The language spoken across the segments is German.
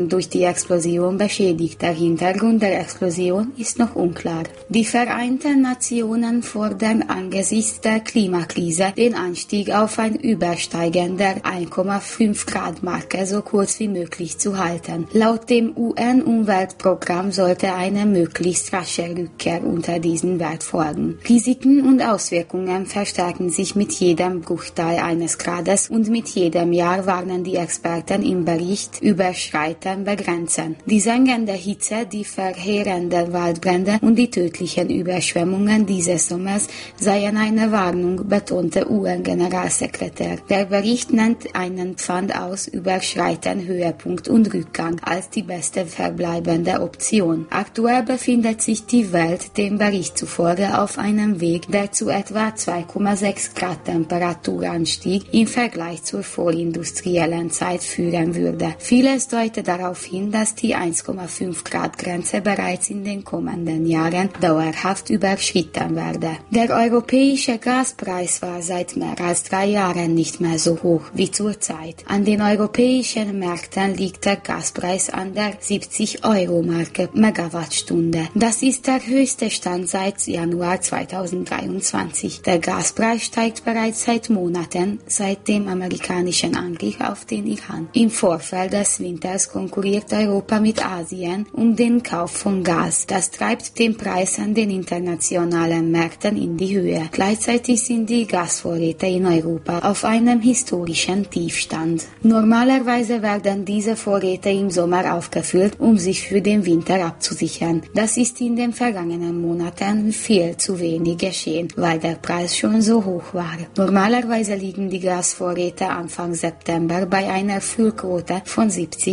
durch die Explosion beschädigt. Der Hintergrund der Explosion ist noch unklar. Die Vereinten Nationen fordern angesichts der Klimakrise den Anstieg auf ein Übersteigen der 1,5 Grad Marke so kurz wie möglich zu halten. Laut dem UN-Umweltprogramm sollte eine möglichst rasche Rückkehr unter diesen Wert folgen. Risiken und Auswirkungen verstärken sich mit jedem Bruchteil eines Grades und mit jedem Jahr warnen die Experten im Bericht Überschreiten begrenzen. Die sengende Hitze, die verheerenden Waldbrände und die tödlichen Überschwemmungen dieses Sommers seien eine Warnung, betonte UN-Generalsekretär. Der Bericht nennt einen Pfand aus Überschreiten, Höhepunkt und Rückgang als die beste verbleibende Option. Aktuell befindet sich die Welt dem Bericht zufolge auf einem Weg, der zu etwa 2,6 Grad Temperaturanstieg im Vergleich zur vorindustriellen Zeit führen würde. Vieles deutet darauf hin, dass die 1,5 Grad Grenze bereits in den kommenden Jahren dauerhaft überschritten werde. Der europäische Gaspreis war seit mehr als 3 Jahren nicht mehr so hoch wie zurzeit. An den europäischen Märkten liegt der Gaspreis an der 70-Euro-Marke Megawattstunde. Das ist der höchste Stand seit Januar 2023. Der Gaspreis steigt bereits seit Monaten seit dem amerikanischen Angriff auf den Iran. Im Vorfeld des Winters konkurriert Europa mit Asien um den Kauf von Gas. Das treibt den Preis an den internationalen Märkten in die Höhe. Gleichzeitig sind die Gasvorräte in Europa auf einem historischen Tiefstand. Normalerweise werden diese Vorräte im Sommer aufgefüllt, um sich für den Winter abzusichern. Das ist in den vergangenen Monaten viel zu wenig geschehen, weil der Preis schon so hoch war. Normalerweise liegen die Gasvorräte Anfang September bei einer Füllquote von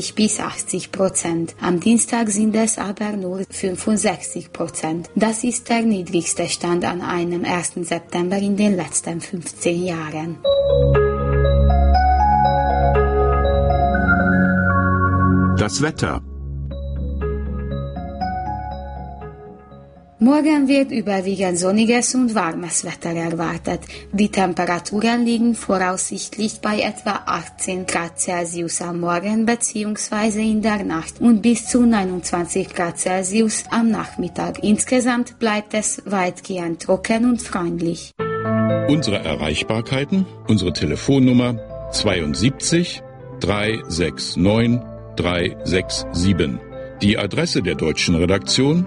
70-80%. Am Dienstag sind es aber nur 65%. Das ist der niedrigste Stand an einem 1. September in den letzten 15 Jahren. Das Wetter. Morgen wird überwiegend sonniges und warmes Wetter erwartet. Die Temperaturen liegen voraussichtlich bei etwa 18 Grad Celsius am Morgen bzw. in der Nacht und bis zu 29 Grad Celsius am Nachmittag. Insgesamt bleibt es weitgehend trocken und freundlich. Unsere Erreichbarkeiten, unsere Telefonnummer 72 369 367. Die Adresse der deutschen Redaktion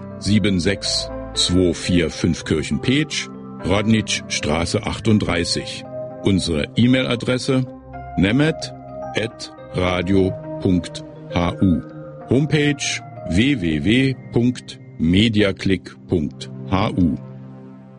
76245 Kirchen-Petsch, Rodnitschstraße 38. Unsere E-Mail-Adresse nemet@radio.hu. Homepage www.mediaclick.hu.